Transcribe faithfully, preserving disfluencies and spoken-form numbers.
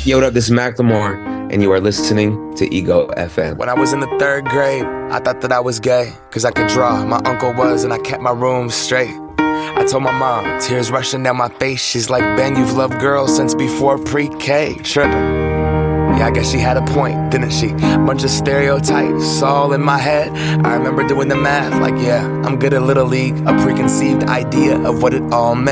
Yo, what up? This is Macklemore, and you are listening to Ego F M. When I was in the third grade, I thought that I was gay, cause I could draw. My uncle was, and I kept my room straight. I told my mom, tears rushing down my face. She's like, Ben, you've loved girls since before pre-K. Tripping. Yeah, I guess she had a point, didn't she? Bunch of stereotypes all in my head. I remember doing the math, like, yeah, I'm good at Little League. A preconceived idea of what it all meant.